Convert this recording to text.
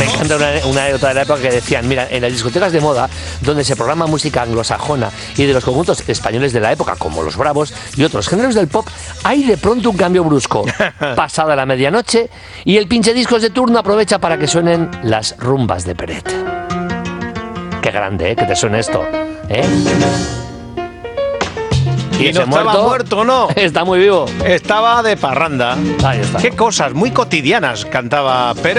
Me encanta una anécdota de la época que decían, mira, en las discotecas de moda, donde se programa música anglosajona y de los conjuntos españoles de la época, como los Bravos y otros géneros del pop, hay de pronto un cambio brusco. Pasada la medianoche y el pinchediscos de turno aprovecha para que suenen las rumbas de Peret. Qué grande, que te suene esto, Y no estaba muerto, ¿no? Está muy vivo. Estaba de parranda. Ahí está. Qué cosas muy cotidianas cantaba Pérez.